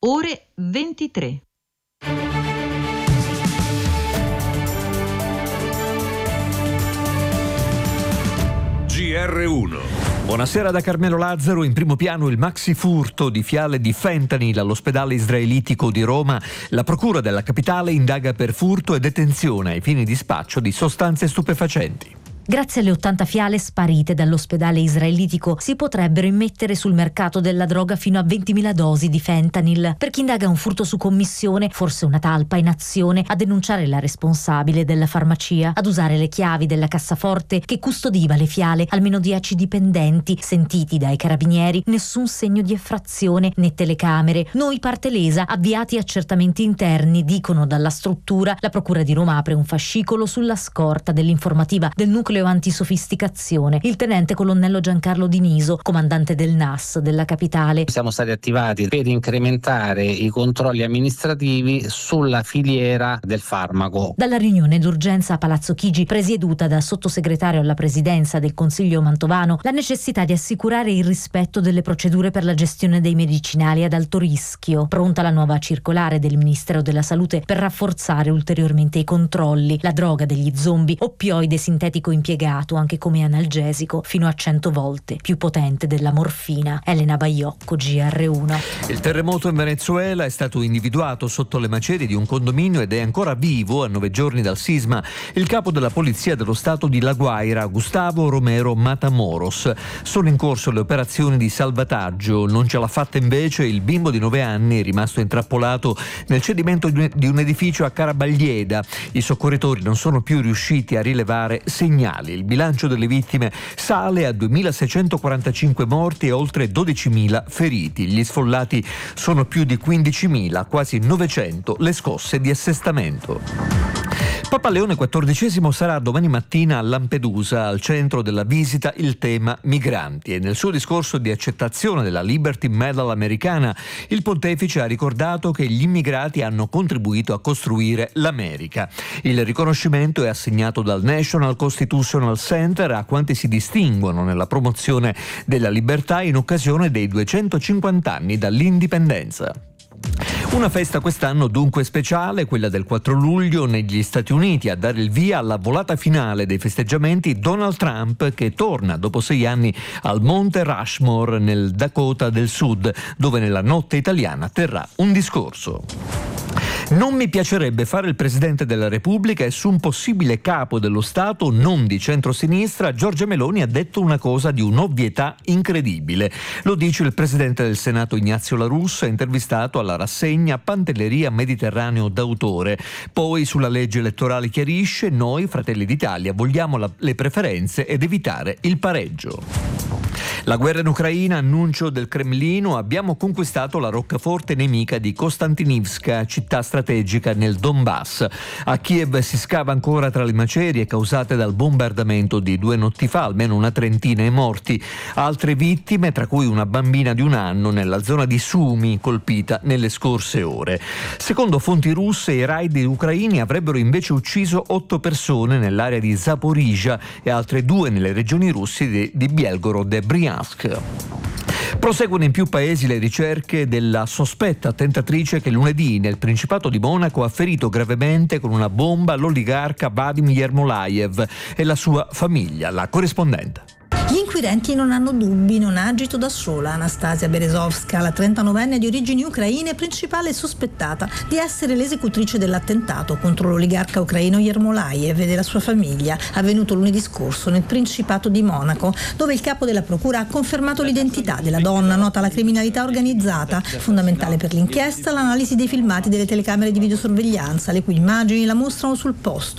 ore 23. GR1. Buonasera da Carmelo Lazzaro. In primo piano il maxi furto di fiale di fentanyl all'ospedale israelitico di Roma. La procura della capitale indaga per furto e detenzione ai fini di spaccio di sostanze stupefacenti. Grazie alle 80 fiale sparite dall'ospedale israelitico si potrebbero immettere sul mercato della droga fino a 20.000 dosi di fentanyl. Per chi indaga un furto su commissione, forse una talpa in azione, a denunciare la responsabile della farmacia, ad usare le chiavi della cassaforte che custodiva le fiale, almeno 10 dipendenti sentiti dai carabinieri, nessun segno di effrazione né telecamere. Noi parte lesa, avviati accertamenti interni, dicono dalla struttura. La procura di Roma apre un fascicolo sulla scorta dell'informativa del nucleo antisofisticazione. Il tenente colonnello Giancarlo Diniso, comandante del NAS della capitale. Siamo stati attivati per incrementare i controlli amministrativi sulla filiera del farmaco. Dalla riunione d'urgenza a Palazzo Chigi, presieduta da sottosegretario alla presidenza del Consiglio Mantovano, la necessità di assicurare il rispetto delle procedure per la gestione dei medicinali ad alto rischio. Pronta la nuova circolare del Ministero della Salute per rafforzare ulteriormente i controlli. La droga degli zombie, oppioide sintetico impiegato anche come analgesico, fino a 100 volte più potente della morfina. Elena Baiocco, GR1. Il terremoto in Venezuela è stato individuato sotto le macerie di un condominio ed è ancora vivo a 9 giorni dal sisma. Il capo della polizia dello stato di La Guaira, Gustavo Romero Matamoros. Sono in corso le operazioni di salvataggio. Non ce l'ha fatta invece il bimbo di 9 anni, rimasto intrappolato nel cedimento di un edificio a Carabaglieda. I soccorritori non sono più riusciti a rilevare segnali. Il bilancio delle vittime sale a 2.645 morti e oltre 12.000 feriti. Gli sfollati sono più di 15.000, quasi 900 le scosse di assestamento. Papa Leone XIV sarà domani mattina a Lampedusa, al centro della visita il tema migranti, e nel suo discorso di accettazione della Liberty Medal americana il pontefice ha ricordato che gli immigrati hanno contribuito a costruire l'America. Il riconoscimento è assegnato dal National Constitutional Center a quanti si distinguono nella promozione della libertà in occasione dei 250 anni dall'indipendenza. Una festa quest'anno dunque speciale, quella del 4 luglio negli Stati Uniti. A dare il via alla volata finale dei festeggiamenti Donald Trump, che torna dopo 6 anni al Monte Rushmore nel Dakota del Sud, dove nella notte italiana terrà un discorso. Non mi piacerebbe fare il Presidente della Repubblica e su un possibile capo dello Stato non di centrosinistra Giorgia Meloni ha detto una cosa di un'ovvietà incredibile. Lo dice il Presidente del Senato Ignazio La Russa, intervistato alla rassegna Pantelleria Mediterraneo d'autore. Poi sulla legge elettorale chiarisce: noi, Fratelli d'Italia, vogliamo le preferenze ed evitare il pareggio. La guerra in Ucraina, annuncio del Cremlino: abbiamo conquistato la roccaforte nemica di Kostantinivska, città strategica nel Donbass. A Kiev si scava ancora tra le macerie causate dal bombardamento di 2 notti fa, almeno una trentina i morti. Altre vittime, tra cui una bambina di 1 anno nella zona di Sumi, colpita nelle scorse ore. Secondo fonti russe, i raid ucraini avrebbero invece ucciso 8 persone nell'area di Zaporizhzhia e altre 2 nelle regioni russe di Belgorod e Bryansk. Proseguono in più paesi le ricerche della sospetta attentatrice che lunedì nel Principato di Monaco ha ferito gravemente con una bomba l'oligarca Vadim Yermolayev e la sua famiglia. La corrispondente. Gli inquirenti non hanno dubbi, non ha agito da sola. Anastasia Berezovska, la 39enne di origini ucraine, principale sospettata di essere l'esecutrice dell'attentato contro l'oligarca ucraino Yermolayev e della sua famiglia, avvenuto lunedì scorso nel Principato di Monaco, dove il capo della procura ha confermato l'identità della donna nota alla criminalità organizzata. Fondamentale per l'inchiesta l'analisi dei filmati delle telecamere di videosorveglianza, le cui immagini la mostrano sul posto.